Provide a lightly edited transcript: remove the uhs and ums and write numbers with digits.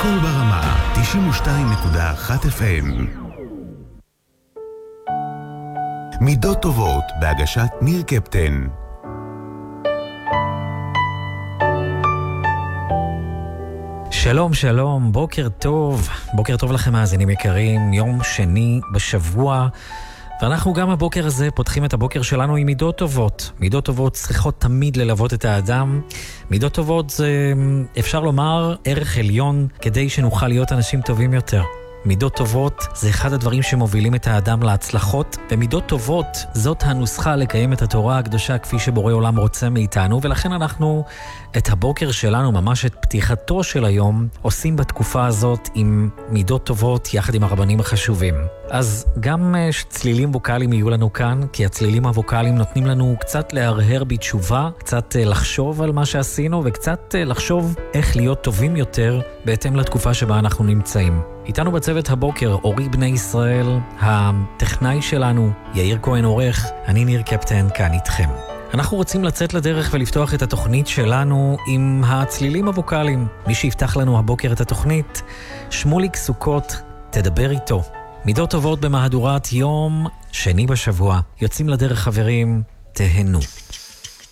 הכל ברמה, 92.1 FM. מידות טובות בהגשת ניר קפטן. שלום, שלום, בוקר טוב. בוקר טוב לכם מאזינים יקרים, יום שני בשבוע. ואנחנו גם הבוקר הזה פותחים את הבוקר שלנו עם מידות טובות. מידות טובות צריכות תמיד ללוות את האדם. מידות טובות זה, אפשר לומר, ערך עליון כדי שנוכל להיות אנשים טובים יותר. מידות טובות זה אחד הדברים שמובילים את האדם להצלחות, ומידות טובות זאת הנוסחה לקיים את התורה הקדושה כפי שבורא עולם רוצה מאיתנו, ולכן אנחנו את הבוקר שלנו, ממש את פתיחתו של היום, עושים בתקופה הזאת עם מידות טובות יחד עם הרבנים החשובים. אז גם צלילים ווקליים יהיו לנו כאן, כי הצלילים הווקליים נותנים לנו קצת להרהר בתשובה, קצת לחשוב על מה שעשינו, וקצת לחשוב איך להיות טובים יותר בהתאם לתקופה שבה אנחנו נמצאים. איתנו בצוות הבוקר אורי בני ישראל, הטכנאי שלנו, יאיר כהן עורך, אני ניר קפטן כאן איתכם. אנחנו רוצים לצאת לדרך ולפתוח את התוכנית שלנו עם הצלילים הווקליים. מי שיפתח לנו הבוקר את התוכנית, שמוליק סוכות, תדבר איתו. מידות טובות במהדורת יום שני בשבוע. יוצאים לדרך חברים, תהנו.